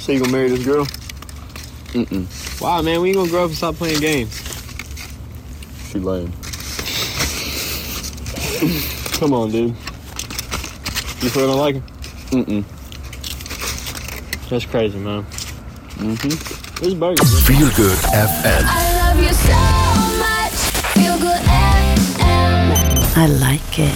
So you gonna marry this girl? Wow, man, we ain't gonna grow up and stop playing games. She lame. Come on, dude. You still don't like her? That's crazy, man. This burger. Feel Good FM. I love you so much. Feel Good FM. I like it.